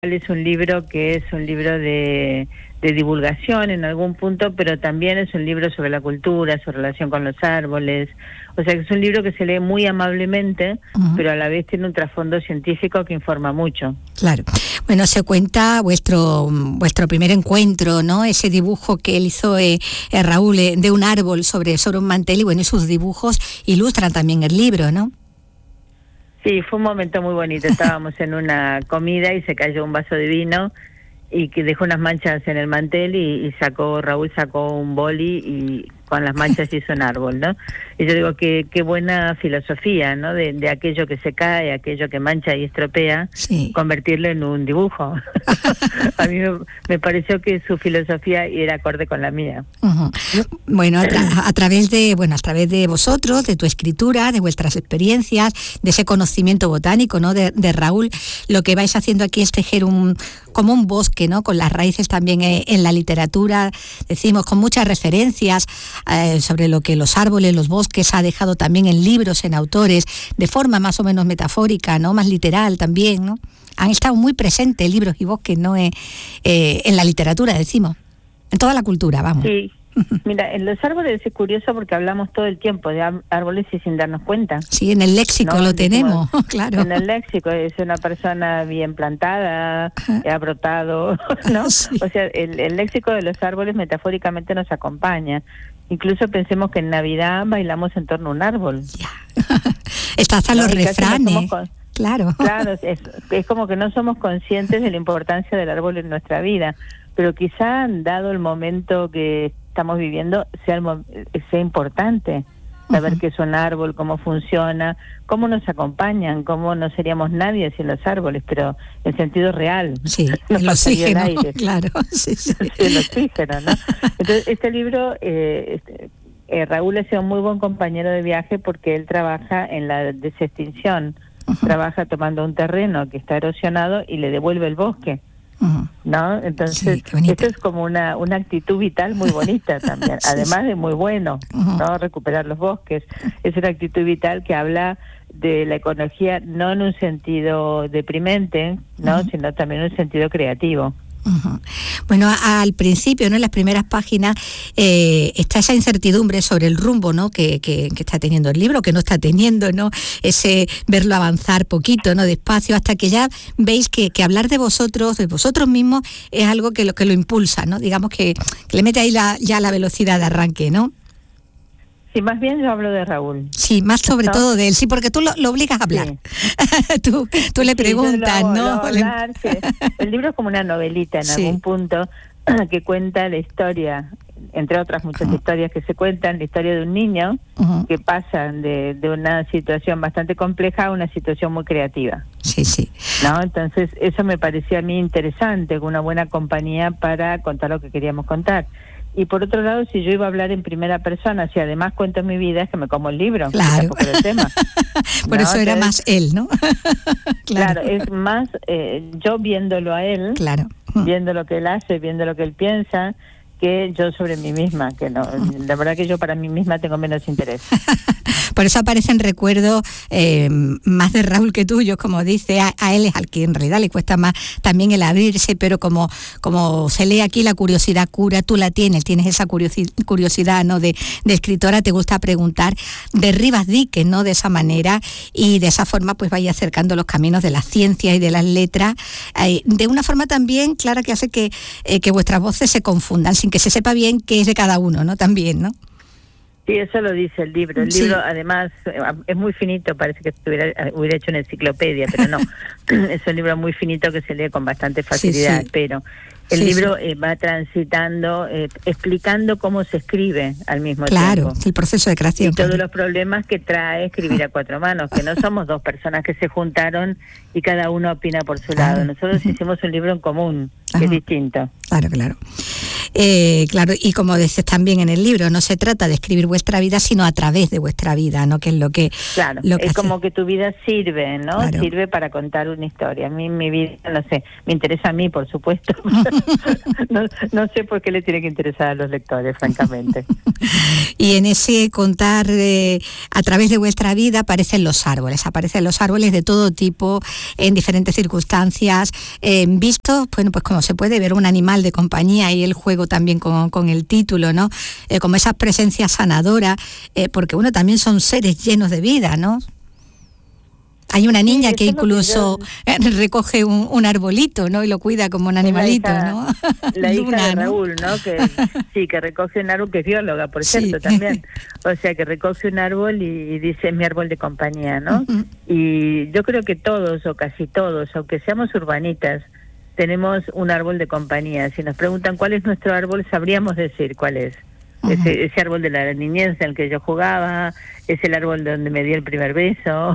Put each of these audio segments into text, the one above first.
Es un libro que es un libro de divulgación en algún punto, pero también es un libro sobre la cultura, su relación con los árboles. O sea que es un libro que se lee muy amablemente, pero a la vez tiene un trasfondo científico que informa mucho. Claro. Bueno, se cuenta vuestro primer encuentro, ¿no? Ese dibujo que él hizo Raúl de un árbol sobre un mantel, y bueno, y sus dibujos ilustran también el libro, ¿no? Sí, fue un momento muy bonito. Estábamos en una comida y se cayó un vaso de vino y que dejó unas manchas en el mantel y Raúl sacó un boli y con las manchas hizo un árbol, ¿no? Y yo digo que qué buena filosofía, ¿no? De aquello que se cae, aquello que mancha y estropea, sí, convertirlo en un dibujo. A mí me pareció que su filosofía era acorde con la mía. Uh-huh. Bueno, a través de vosotros, de tu escritura, de vuestras experiencias, de ese conocimiento botánico, ¿no? De Raúl, lo que vais haciendo aquí es tejer como un bosque, ¿no? Con las raíces también en la literatura, decimos, con muchas referencias sobre lo que los árboles, los bosques ha dejado también en libros, en autores, de forma más o menos metafórica, ¿no? Más literal también, ¿no? Han estado muy presentes libros y bosques, ¿no? En la literatura, decimos, en toda la cultura, vamos. Sí. Mira, en los árboles es curioso porque hablamos todo el tiempo de árboles y sin darnos cuenta. Sí, en el léxico, ¿no? Lo tenemos, claro. En el léxico es una persona bien plantada, ha brotado, ¿no? Sí. O sea, el léxico de los árboles metafóricamente nos acompaña. Incluso pensemos que en Navidad bailamos en torno a un árbol. Ya. Está hasta los refranes. Claro. Claro, es como que no somos conscientes de la importancia del árbol en nuestra vida, pero quizá dado el momento que estamos viviendo sea importante saber qué es un árbol, cómo funciona, cómo nos acompañan, cómo no seríamos nadie sin los árboles, pero en sentido real. Sí, el oxígeno, claro. Sí, sí. El oxígeno, ¿no? Entonces, este libro, Raúl ha sido un muy buen compañero de viaje porque él trabaja en la desextinción, trabaja tomando un terreno que está erosionado y le devuelve el bosque. ¿No? Entonces, sí, esto es como una actitud vital muy bonita también, además de muy bueno, ¿no? Recuperar los bosques. Es una actitud vital que habla de la ecología no en un sentido deprimente, ¿no? Sino también en un sentido creativo. Bueno, al principio, ¿no? En las primeras páginas está esa incertidumbre sobre el rumbo, ¿no? que está teniendo el libro, que no está teniendo, ¿no? Ese verlo avanzar poquito, ¿no? Despacio, hasta que ya veis que hablar de vosotros mismos, es algo que lo impulsa, ¿no? Digamos que le mete ahí ya la velocidad de arranque, ¿no? Sí, más bien yo hablo de Raúl. Sí, más sobre todo de él, sí, porque tú lo obligas a hablar. Sí. tú le preguntas, ¿no? Sí. El libro es como una novelita en algún punto que cuenta la historia, entre otras muchas historias que se cuentan, la historia de un niño que pasa de una situación bastante compleja a una situación muy creativa. Sí, sí. ¿No? Entonces, eso me pareció a mí interesante, una buena compañía para contar lo que queríamos contar. Y por otro lado, si yo iba a hablar en primera persona, si además cuento mi vida, es que me como el libro. Claro. Por el tema. Por eso era más él, ¿no? Claro, es más yo viéndolo a él, claro, viendo lo que él hace, viendo lo que él piensa, que yo sobre mí misma, que no, la verdad que yo para mí misma tengo menos interés. Por eso aparecen recuerdos más de Raúl que tuyos, como dice, a él es al que en realidad le cuesta más también el abrirse, pero como se lee aquí, la curiosidad cura, tú la tienes esa curiosidad, ¿no? De escritora, te gusta preguntar, derribas diques, ¿no? De esa manera, y de esa forma pues vais acercando los caminos de la ciencia y de las letras, de una forma también clara que hace que vuestras voces se confundan, sin que se sepa bien qué es de cada uno, ¿no? También, ¿no? Sí, eso lo dice el libro. El libro, además, es muy finito, parece que hubiera hecho una enciclopedia, pero no. Es un libro muy finito que se lee con bastante facilidad, pero el libro va transitando, explicando cómo se escribe al mismo tiempo. Claro, el proceso de creación. Y todos los problemas que trae escribir a cuatro manos, que no somos dos personas que se juntaron y cada uno opina por su lado. Nosotros hicimos un libro en común, que es distinto. Claro, claro. Claro, y como dices también en el libro, no se trata de escribir vuestra vida, sino a través de vuestra vida, ¿no? Que es lo que... Claro, lo que es hace. como que tu vida sirve, ¿no? Claro. Sirve para contar una historia. A mí mi vida, no sé, me interesa a mí, por supuesto. no sé por qué le tiene que interesar a los lectores, francamente. Y en ese contar a través de vuestra vida aparecen los árboles de todo tipo, en diferentes circunstancias, vistos, bueno, pues como se puede ver, un animal de compañía, y el juego también con el título, ¿no? Como esa presencia sanadora, porque bueno, también son seres llenos de vida, ¿no? Hay una niña que incluso recoge un arbolito, ¿no? Y lo cuida como un animalito, ¿no? La hija de Raúl, ¿no? Que recoge un árbol, que es bióloga, por cierto, también. O sea, que recoge un árbol y dice, es mi árbol de compañía, ¿no? Uh-huh. Y yo creo que todos, o casi todos, aunque seamos urbanitas, tenemos un árbol de compañía. Si nos preguntan cuál es nuestro árbol, sabríamos decir cuál es. Uh-huh. Ese árbol de la niñez en el que yo jugaba, es el árbol donde me di el primer beso.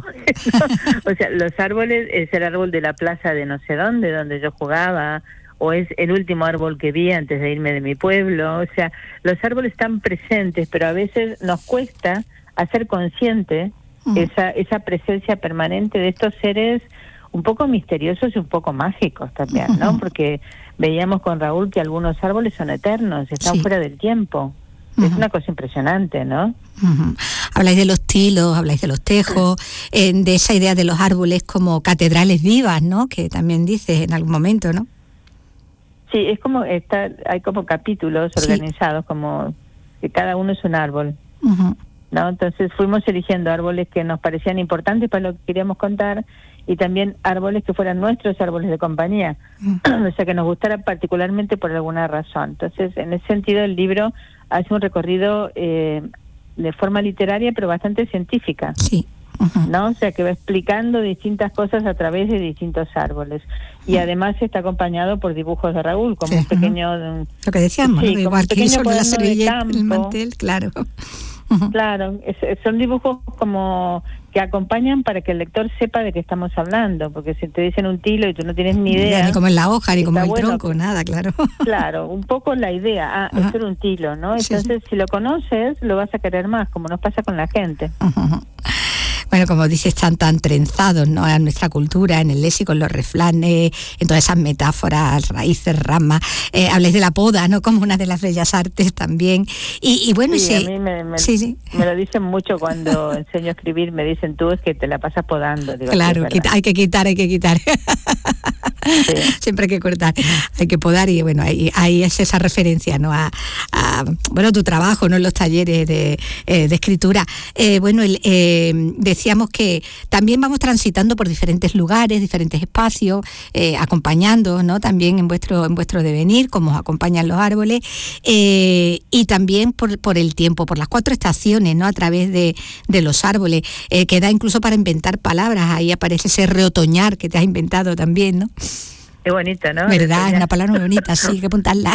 O sea, los árboles, es el árbol de la plaza de no sé dónde, donde yo jugaba, o es el último árbol que vi antes de irme de mi pueblo. O sea, los árboles están presentes, pero a veces nos cuesta hacer consciente esa presencia permanente de estos seres un poco misteriosos y un poco mágicos también, ¿no? Porque veíamos con Raúl que algunos árboles son eternos, están fuera del tiempo. Es una cosa impresionante, ¿no? Habláis de los tilos, habláis de los tejos, de esa idea de los árboles como catedrales vivas, ¿no? Que también dices en algún momento, ¿no? Sí, es como hay como capítulos organizados, como que cada uno es un árbol, ¿no? Entonces fuimos eligiendo árboles que nos parecían importantes para lo que queríamos contar, y también árboles que fueran nuestros árboles de compañía, o sea, que nos gustara particularmente por alguna razón. Entonces, en ese sentido, el libro hace un recorrido de forma literaria, pero bastante científica. Sí. ¿No? O sea, que va explicando distintas cosas a través de distintos árboles. Y además está acompañado por dibujos de Raúl, como un pequeño... Lo que decíamos, sí, ¿no? Igual que hizo de la servilleta, el mantel, claro. Claro, son dibujos como que acompañan para que el lector sepa de qué estamos hablando, porque si te dicen un tilo y tú no tienes ni idea... Ni como en la hoja, ni como en el tronco, nada, claro. Claro, un poco la idea, esto era un tilo, ¿no? Entonces, si lo conoces, lo vas a querer más, como nos pasa con la gente. Bueno, como dices, están tan trenzados, ¿no? En nuestra cultura, en el léxico, en los refranes, en todas esas metáforas, raíces, ramas. Habléis de la poda, ¿no? Como una de las bellas artes también. Y bueno, sí, a mí me lo dicen mucho cuando enseño a escribir, me dicen, tú es que te la pasas podando. Digo, claro, hay que quitar. Sí. Siempre hay que cortar, hay que podar, y bueno, ahí es esa referencia, ¿no? A tu trabajo, ¿no? En los talleres de escritura. Decíamos que también vamos transitando por diferentes lugares, diferentes espacios, acompañando, ¿no? También en vuestro devenir, como os acompañan los árboles, y también por el tiempo, por las 4 estaciones, ¿no? A través de los árboles, que da incluso para inventar palabras. Ahí aparece ese reotoñar que te has inventado también, ¿no? Qué bonita, ¿no? ¿Verdad? Es una palabra muy bonita, sí, hay que apuntarla.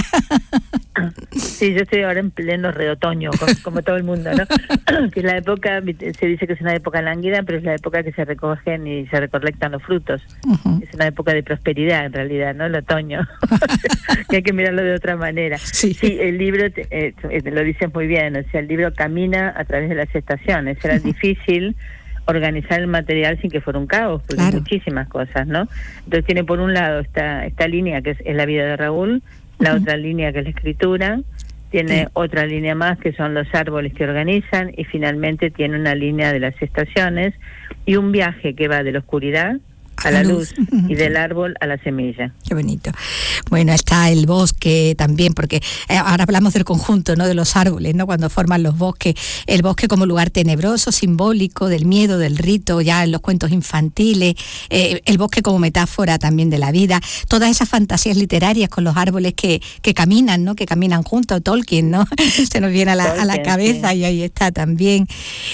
Sí, yo estoy ahora en pleno reotoño, como todo el mundo, ¿no? Que es la época, se dice que es una época lánguida, pero es la época que se recogen y se recolectan los frutos. Es una época de prosperidad, en realidad, ¿no? El otoño. Que hay que mirarlo de otra manera. Sí, el libro, lo dices muy bien, o sea, el libro camina a través de las estaciones. Era difícil organizar el material sin que fuera un caos, porque hay muchísimas cosas, ¿no? Entonces tiene por un lado esta línea que es la vida de Raúl, la otra línea que es la escritura, tiene otra línea más que son los árboles que organizan, y finalmente tiene una línea de las estaciones y un viaje que va de la oscuridad a la luz y del árbol a la semilla. Qué bonito. Bueno, está el bosque también, porque ahora hablamos del conjunto, ¿no? De los árboles, ¿no? Cuando forman los bosques, el bosque como lugar tenebroso, simbólico, del miedo, del rito, ya en los cuentos infantiles, el bosque como metáfora también de la vida, todas esas fantasías literarias con los árboles que caminan, ¿no? Que caminan juntos, Tolkien, ¿no? Se nos viene a la cabeza, sí. Y ahí está también.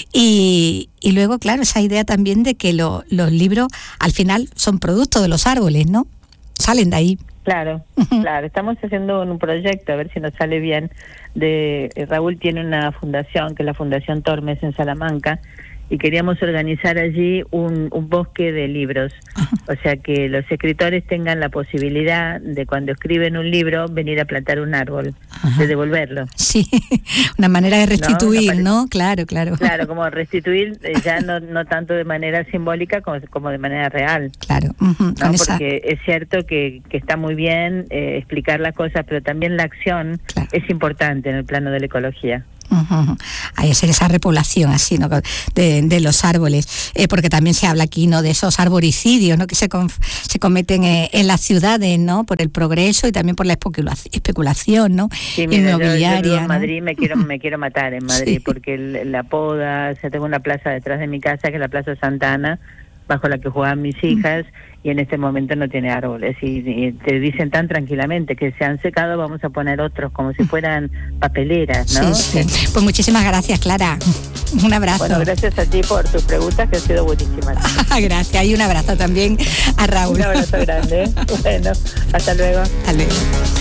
Y luego, claro, esa idea también de que los libros al final son producto de los árboles, ¿no? Salen de ahí. Claro, claro. Estamos haciendo un proyecto, a ver si nos sale bien. Raúl tiene una fundación, que es la Fundación Tormes en Salamanca, y queríamos organizar allí un bosque de libros. O sea, que los escritores tengan la posibilidad de, cuando escriben un libro, venir a plantar un árbol, de devolverlo. Sí, una manera de restituir, ¿no? Claro. Claro, como restituir, ya no tanto de manera simbólica como de manera real. Claro. ¿no? Porque es cierto que está muy bien explicar las cosas, pero también la acción es importante en el plano de la ecología. Hay que hacer esa repoblación así, ¿no? de los árboles, porque también se habla aquí, ¿no?, de esos arboricidios, ¿no?, que se cometen en las ciudades, ¿no?, por el progreso y también por la especulación, ¿no?, sí, mira, inmobiliaria. Yo en Madrid me quiero matar en Madrid, sí. Porque la poda, o sea, tengo una plaza detrás de mi casa que es la Plaza Santa Ana, bajo la que jugaban mis hijas, y en este momento no tiene árboles, y te dicen tan tranquilamente que se han secado, vamos a poner otros como si fueran papeleras, ¿no? Sí. Pues muchísimas gracias, Clara. Un abrazo. Bueno, gracias a ti por tus preguntas, que han sido buenísimas. Gracias, y un abrazo también a Raúl. Un abrazo grande. Bueno, hasta luego. Hasta luego.